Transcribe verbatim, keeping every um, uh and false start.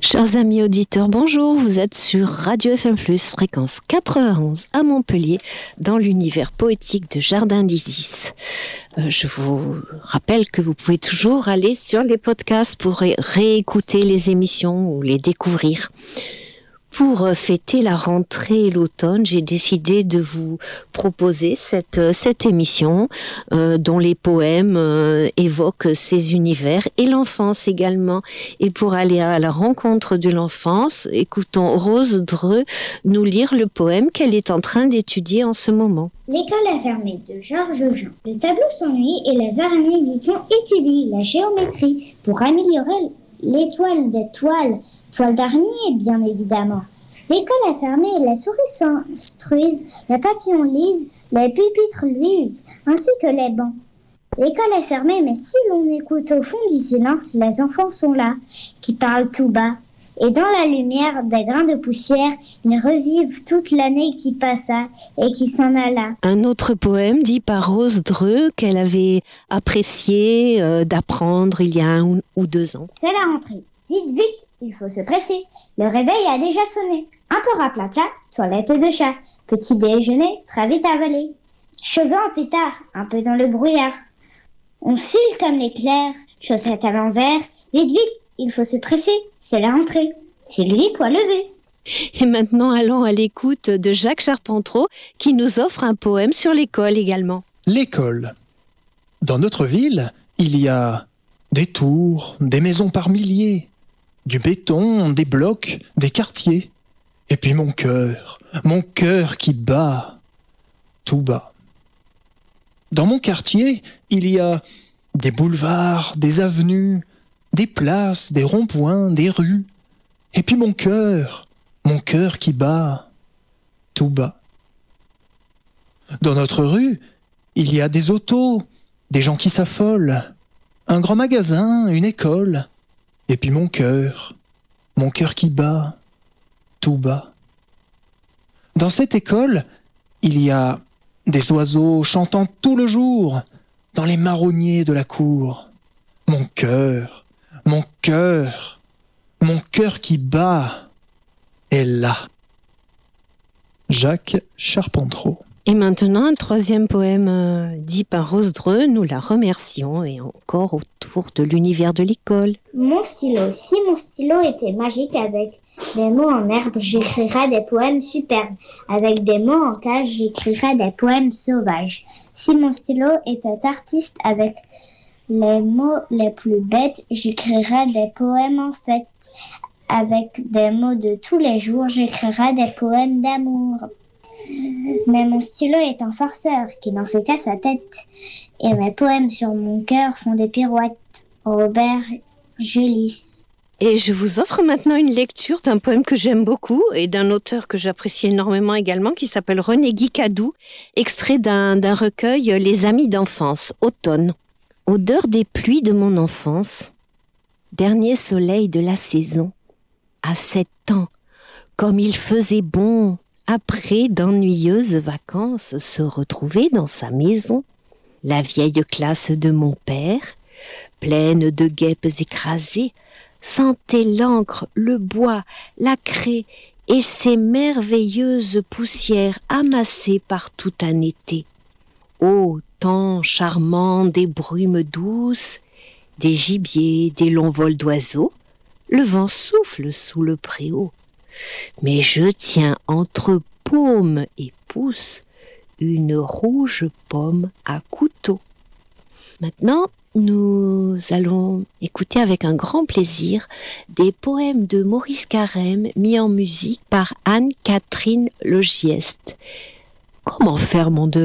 Chers amis auditeurs, bonjour, vous êtes sur Radio F M plus, fréquence quatre-vingt-onze à Montpellier, dans l'univers poétique de Jardin d'Isis. Euh, je vous rappelle que vous pouvez toujours aller sur les podcasts pour ré- réécouter les émissions ou les découvrir. Pour fêter la rentrée et l'automne, j'ai décidé de vous proposer cette, cette émission euh, dont les poèmes euh, évoquent ces univers et l'enfance également. Et pour aller à la rencontre de l'enfance, écoutons Rose Dreux nous lire le poème qu'elle est en train d'étudier en ce moment. L'école est fermée de Georges Jean. Le tableau s'ennuie et les araignées dit-on étudient la géométrie pour améliorer l'étoile des toiles. Toile d'araignée, bien évidemment. L'école est fermée, les souris s'instruisent, les papillons lisent, les pupitres luisent, ainsi que les bancs. L'école est fermée, mais si l'on écoute au fond du silence, les enfants sont là, qui parlent tout bas. Et dans la lumière des grains de poussière, ils revivent toute l'année qui passa et qui s'en alla. Un autre poème dit par Rose Dreux qu'elle avait apprécié euh, d'apprendre il y a un ou deux ans. C'est la rentrée. Vite, vite, il faut se presser. Le réveil a déjà sonné. Un peu raplapla, toilette de chat. Petit déjeuner, très vite avalé. Cheveux en pétard, un peu dans le brouillard. On file comme l'éclair, chaussettes à l'envers. Vite, vite, il faut se presser, c'est la rentrée. Sylvie, poids levé. Et maintenant, allons à l'écoute de Jacques Charpentreau qui nous offre un poème sur l'école également. L'école. Dans notre ville, il y a des tours, des maisons par milliers, du béton, des blocs, des quartiers. Et puis mon cœur, mon cœur qui bat, tout bas. Dans mon quartier, il y a des boulevards, des avenues, des places, des ronds-points, des rues. Et puis mon cœur, mon cœur qui bat, tout bas. Dans notre rue, il y a des autos, des gens qui s'affolent, un grand magasin, une école. Et puis mon cœur, mon cœur qui bat, tout bas. Dans cette école, il y a des oiseaux chantant tout le jour dans les marronniers de la cour. Mon cœur, mon cœur, mon cœur qui bat est là. Jacques Charpentreau. Et maintenant, un troisième poème euh, dit par Rose Dreux, nous la remercions, et encore autour de l'univers de l'école. Mon stylo, si mon stylo était magique avec des mots en herbe, j'écrirais des poèmes superbes. Avec des mots en cage, j'écrirais des poèmes sauvages. Si mon stylo était artiste avec les mots les plus bêtes, j'écrirais des poèmes en fête. Avec des mots de tous les jours, j'écrirais des poèmes d'amour. Mais mon stylo est un farceur qui n'en fait qu'à sa tête. Et mes poèmes sur mon cœur font des pirouettes. Robert Julis. Et je vous offre maintenant une lecture d'un poème que j'aime beaucoup et d'un auteur que j'apprécie énormément également qui s'appelle René Guicadou, extrait d'un, d'un recueil Les Amis d'enfance, automne. Odeur des pluies de mon enfance, dernier soleil de la saison, à sept ans, comme il faisait bon après d'ennuyeuses vacances se retrouver dans sa maison. La vieille classe de mon père, pleine de guêpes écrasées, sentait l'encre, le bois, la craie et ces merveilleuses poussières amassées par tout un été. Ô temps charmant des brumes douces, des gibiers, des longs vols d'oiseaux, le vent souffle sous le préau. Mais je tiens entre paume et pouce une rouge pomme à couteau. Maintenant, nous allons écouter avec un grand plaisir des poèmes de Maurice Carême mis en musique par Anne-Catherine Logieste. Comment faire mon devoir ?